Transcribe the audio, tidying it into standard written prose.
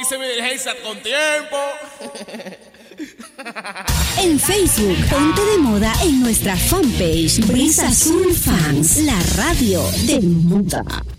hice mi diligencia con tiempo. En Facebook, ponte de moda en nuestra fanpage Brisa Azul Fans, la radio de moda.